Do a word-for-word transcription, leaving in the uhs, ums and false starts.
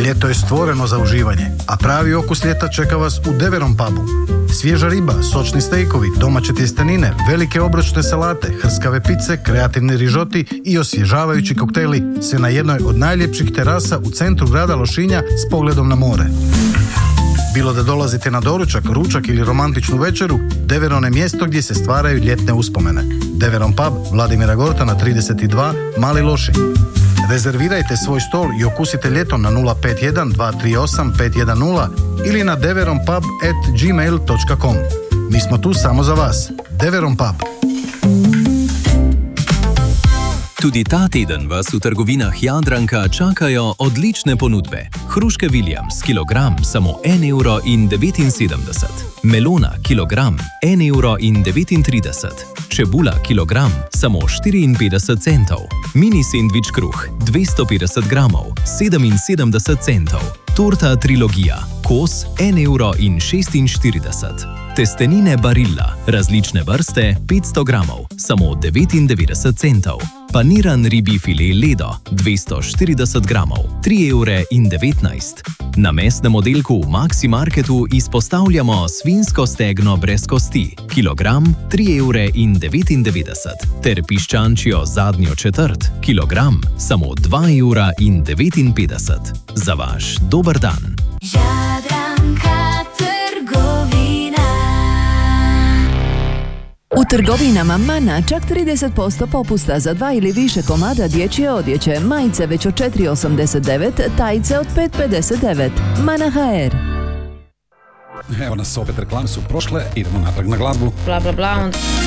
Ljeto je stvoreno za uživanje, a pravi okus ljeta čeka vas u Deveron pubu. Svježa riba, sočni stejkovi, domaće tjestenine, velike obročne salate, hrskave pice, kreativni rižoti i osvježavajući koktejli, sve na jednoj od najljepših terasa u centru grada Lošinja s pogledom na more. Bilo da dolazite na doručak, ručak ili romantičnu večeru, Deveron je mjesto gdje se stvaraju ljetne uspomene. Deveron pub, Vladimira Gortana trideset dva, Mali Lošinj. Rezervirajte svoj stol i okusite ljeto na nula pet jedan dva tri osam pet jedan nula ili na deveronpub at gmail dot com. Mi smo tu samo za vas. Deveron pub. Tudi ta teden vas v trgovinah Jadranka čakajo odlične ponudbe. Hruške Williams, kilogram, samo en evro in devetinsedemdeset. Melona, kilogram, en evro in devetintrideset. Čebula, kilogram, samo štiriinpetdeset centov. Mini sendvič kruh, dvesto petdeset gramov, sedeminsedemdeset centov. Torta Trilogija, kos, en evro in šestinštirideset. Testenine Barilla, različne vrste, petsto gramov, samo devetindevetdeset centov. Paniran ribji file Ledo, dvesto štirideset gramov, tri evre in devetnajst. Na mesnem oddelku v Maxi Marketu izpostavljamo svinjsko stegno brez kosti, kilogram, tri evre in devetindevetdeset, ter piščančjo zadnjo četrt, kilogram, samo dva evra in devetinpetdeset. Za vaš dober dan. U trgovinama Mana čak trideset posto popusta za dva ili više komada dječje odjeće, majice već od četiri osamdeset devet, tajice od pet pedeset devet. Mana ha er. Evo nas opet, reklame su prošle, idemo natrag na glazbu. Bla bla bla, onda...